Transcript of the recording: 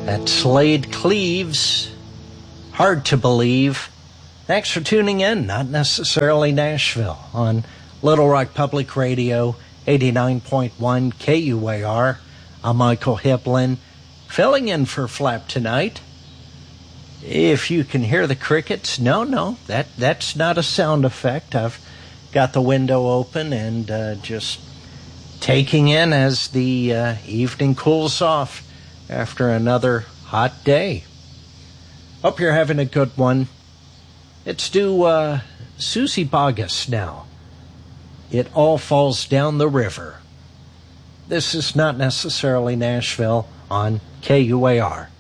That's Slade Cleaves. Hard to believe. Thanks for tuning in. Not necessarily Nashville on Little Rock Public Radio, 89.1 KUAR. I'm Michael Hiplin, filling in for Flap tonight. If you can hear the crickets, no, that's not a sound effect. I've got the window open and just taking in as the evening cools off after another hot day. Hope you're having a good one. Let's do Susie Boggess now. It All Falls Down the River. This is not necessarily Nashville on KUAR.